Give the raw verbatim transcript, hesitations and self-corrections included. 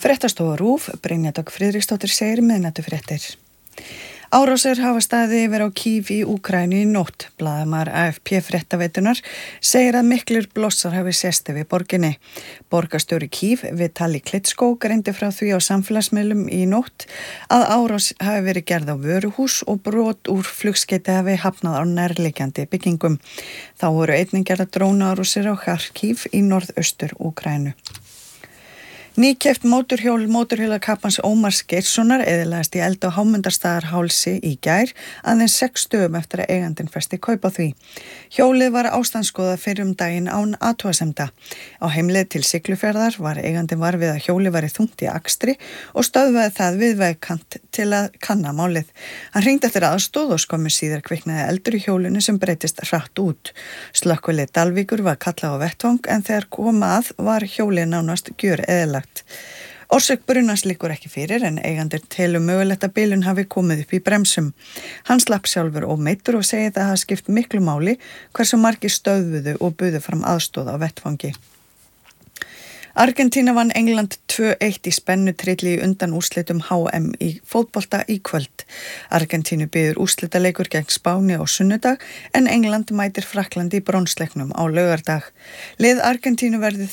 Fréttastofa RÚV, Brynja Dögg Friðriksdóttir segir miðnættufréttir. Árásir hafa staðið yfir á Kív í Úkraínu í nótt. Blaðamaður A F P fréttaveitunar segir að miklir blossar hafi sést yfir borginni. Borgarstjóri Kív, Vitali Klitschko, greindi frá því á samfélagsmiðlum í nótt að árás hafi verið gerð á vöruhús og brot úr flugskeyti hafi hafnað á nærliggjandi byggingum. Þá voru einnig gerðar drónaárásir á Kharkiv í norðaustur Úkraínu. Nýkeypt mótorhjól mótorhjólakappans Ómars Geirssonar eyðilagðist í eld á Hámundarstaðarhálsi í gær, aðeins sex dögum eftir að eigandinn festi kaup á því. Hjólið var ástandsskoðað fyrir um daginn án athugasemda. Á heimleið til Siglufjarðar var eigandinn var við að hjólið væri þungt í akstri og stöðvaði það við vegkant til að kanna málið. Hann hringdi eftir aðstoð og skömmu síðar kviknaði eldur í hjólinu sem breytist hratt út. Slökkvilið Dalvíkur var kallað á vettvang en þegar kom að var hjólið nánast gjöreyðilagt. Orsök brunans liggur ekki fyrir en eigendur telur mögulegt að bilun hafi komið upp í bremsum. Hann slapp sjálfur ómeiddur og segir það hafa skipt miklu máli hversu margir stöðvuðu og buðu fram aðstoð á vettvangi. Argentína vann England tvö eitt í spennutrilli í undan úrslitum H M í fótbolta í kvöld. Argentínu biður úrslitaleikur gegn Spáni á sunnudag en England mætir Frakklandi í bronsleiknum á laugardag. Lið Argentínu verður